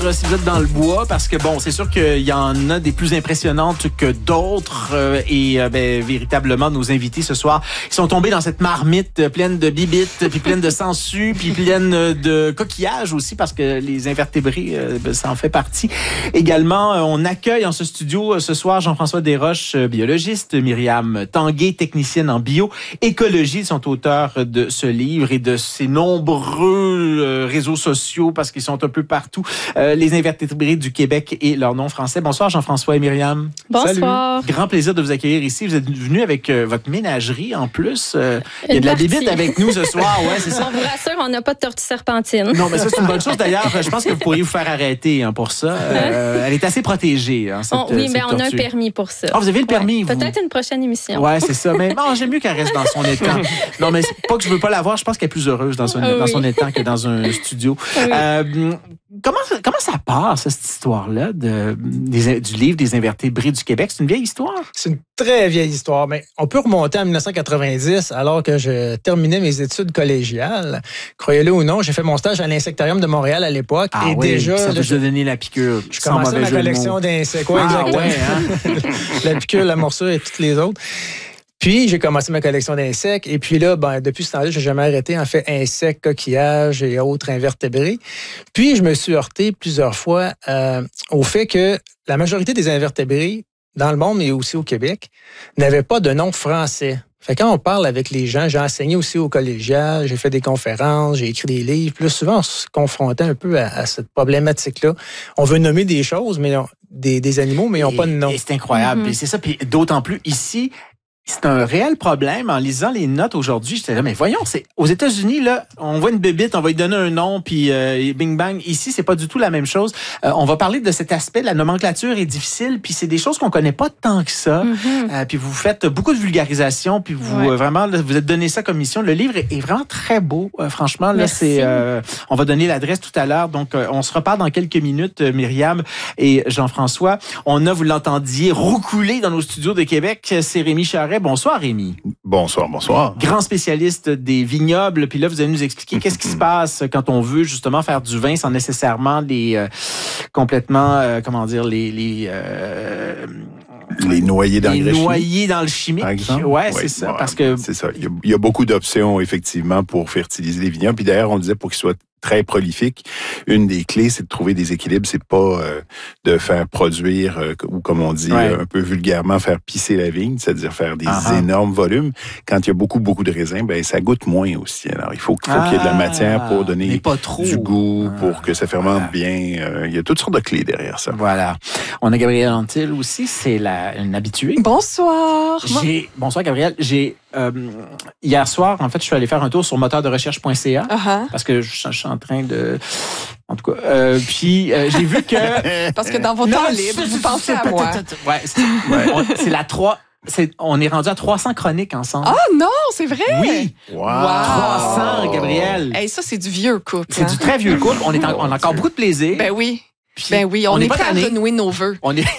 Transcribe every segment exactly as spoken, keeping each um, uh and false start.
si vous êtes dans le bois, parce que bon, c'est sûr qu'il y en a des plus impressionnantes que d'autres. Euh, et euh, ben, véritablement, nos invités ce soir, ils sont tombés dans cette marmite pleine de bibites, puis pleine de sangsues, puis pleine de coquillages aussi, parce que les invertébrés, euh, ben, ça en fait partie. Également, euh, on accueille en ce studio euh, ce soir Jean-François Desroches, euh, biologiste, Myriam Tanguay, technicienne en bioécologie. Ils sont auteurs de ce livre et de ces nombreux euh, réseaux sociaux, parce qu'ils sont un peu partout. Euh, les invertébrés du Québec et leur nom français. Bonsoir Jean-François et Myriam. Bonsoir. Salut. Grand plaisir de vous accueillir ici. Vous êtes venus avec euh, votre ménagerie en plus. Euh, il y a de la bibite avec nous ce soir. Ouais, c'est ça. On vous rassure, on n'a pas de tortue serpentine. Non, mais ça, c'est une bonne chose. D'ailleurs, je pense que vous pourriez vous faire arrêter hein, pour ça. Euh, elle est assez protégée. Hein, cette, on, oui, cette mais on a un tortue. permis pour ça. Ah, vous avez le permis, ouais. vous? Peut-être une prochaine émission. Ouais, c'est ça. Mais bon, j'aime mieux qu'elle reste dans son étang. Non, mais c'est pas que je veux pas la voir. Je pense qu'elle est plus heureuse dans son, ah, dans oui. son étang que dans un studio. Oui. Euh, comment, comment ça part, ça, cette histoire-là de, des, du livre des invertébrés du Québec? C'est une vieille histoire? C'est une très vieille histoire, mais on peut remonter en dix-neuf cent quatre-vingt-dix, alors que je terminais mes études collégiales. Croyez-le ou non, j'ai fait mon stage à l'Insectarium de Montréal à l'époque. Ah et oui, déjà, ça là, vous je, a donné la piqûre. je commençais ma collection d'insectes. Ouais, ah, exactement. Ouais, hein? La piqûre, la morsure et toutes les autres. Puis, j'ai commencé ma collection d'insectes. Et puis là, ben, depuis ce temps-là, j'ai jamais arrêté. En fait, insectes, coquillages et autres invertébrés. Puis, je me suis heurté plusieurs fois euh, au fait que la majorité des invertébrés, dans le monde, mais aussi au Québec, n'avaient pas de nom français. Fait que quand on parle avec les gens, j'ai enseigné aussi au collégial, j'ai fait des conférences, j'ai écrit des livres. Puis là, souvent, on se confrontait un peu à, à cette problématique-là. On veut nommer des choses, mais on, des, des animaux, mais ils n'ont pas de nom. Et c'est incroyable. Mm-hmm. Et c'est ça. Puis d'autant plus ici, c'est un réel problème. En lisant les notes aujourd'hui, j'étais là, mais voyons, c'est aux États-Unis, là, on voit une bébite, on va lui donner un nom, puis euh, bing bang. Ici, c'est pas du tout la même chose. Euh, on va parler de cet aspect, la nomenclature est difficile, puis c'est des choses qu'on connaît pas tant que ça. Mm-hmm. Euh, puis vous faites beaucoup de vulgarisation, puis vous ouais. euh, vraiment, là, vous êtes donné ça comme mission. Le livre est, est vraiment très beau, euh, franchement. Là, c'est, euh, on va donner l'adresse tout à l'heure, donc euh, on se reparle dans quelques minutes, euh, Myriam et Jean-François. On a, vous l'entendiez, roucoulé dans nos studios de Québec. C'est Rémi Charret. Bonsoir, Rémi. Bonsoir, bonsoir. Grand spécialiste des vignobles. Puis là, vous allez nous expliquer qu'est-ce qui se passe quand on veut justement faire du vin sans nécessairement les euh, complètement, euh, comment dire, les les euh, les noyer dans les le noyer dans le chimique. Ouais, ouais, c'est ça. Ouais, parce que c'est ça. Il y, a, il y a beaucoup d'options effectivement pour fertiliser les vignobles. Puis d'ailleurs, on le disait pour qu'ils soient très prolifique. Une des clés, c'est de trouver des équilibres. C'est pas euh, de faire produire, euh, ou comme on dit ouais. euh, un peu vulgairement, faire pisser la vigne, c'est-à-dire faire des uh-huh. énormes volumes. Quand il y a beaucoup, beaucoup de raisins, ben ça goûte moins aussi. Alors, il faut, faut ah, qu'il y ait de la matière pour donner du goût, ah, pour que ça fermente voilà. bien. Euh, il y a toutes sortes de clés derrière ça. Voilà. On a Gabrielle Antil aussi, c'est la, une habituée. Bonsoir. J'ai, bonsoir, Gabrielle. J'ai Euh, hier soir, en fait, je suis allé faire un tour sur moteur de recherche point c a uh-huh. parce que je, je suis en train de... En tout cas, euh, puis euh, j'ai vu que... Parce que dans vos temps libres, vous pensez à moi. Ouais, c'est, ouais, c'est la trois... C'est, on est rendu à trois cents chroniques ensemble. Ah non, c'est vrai? Oui. Wow. trois cents, Gabrielle. Hey, ça, c'est du vieux couple. C'est hein? du très vieux couple. On, est en, on a encore beaucoup de plaisir. Ben oui. Puis, ben oui, on, on est, est prêt à renouer nos vœux. On est...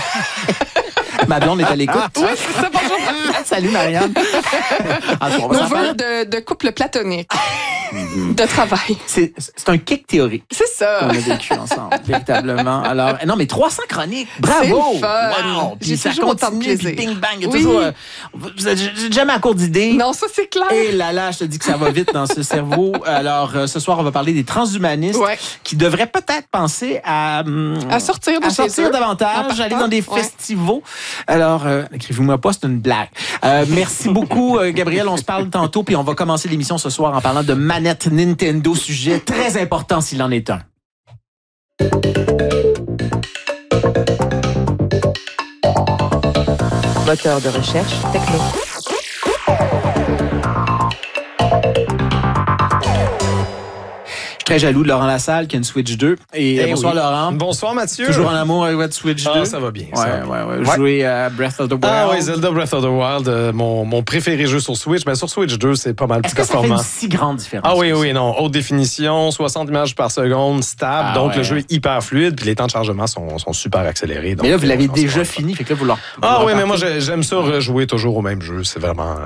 Ma blonde est à l'écoute. Oui, c'est ça, bonjour. Salut, Marianne. Alors, nos vœux de, de couple platonique, de travail. C'est, c'est un kick théorique. C'est ça. On a vécu ensemble, véritablement. Alors, non, mais trois cents chroniques. Bravo. C'est fun. Wow. J'ai ça toujours autant de plaisir. Bing bang. Oui. Toujours, euh, vous êtes jamais à court d'idées. Non, ça, c'est clair. Et là, là, je te dis que ça va vite dans ce cerveau. Alors, euh, ce soir, on va parler des transhumanistes ouais. qui devraient peut-être penser à... Hum, à sortir de à sortir eux. davantage, aller dans des ouais. festivals. Alors, euh, écrivez-moi pas, c'est une blague. Euh, merci beaucoup, euh, Gabrielle. On se parle tantôt, puis on va commencer l'émission ce soir en parlant de manettes Nintendo, sujet très important s'il en est un. Moteur de recherche techno. Très jaloux de Laurent Lassalle qui a une Switch deux. Et eh bonsoir oui. Laurent. Bonsoir Mathieu. Toujours en amour avec votre Switch deux. Ah, ça va bien. Ouais, ça va bien. ouais, ouais. ouais. Jouer à Breath of the Wild. Ah oui, Zelda Breath of the Wild, euh, mon, mon préféré jeu sur Switch. Mais sur Switch deux, c'est pas mal plus performant. Est-ce que ça fait une si grande différence? Ah oui, oui, non. Haute définition, soixante images par seconde, stable. Ah, donc ouais. le jeu est hyper fluide. Puis les temps de chargement sont, sont super accélérés. Donc, mais là, vous l'avez euh, déjà fini. Fait que là, vous leur, Ah vous oui, leur mais moi, j'aime ça rejouer toujours au même jeu. C'est vraiment...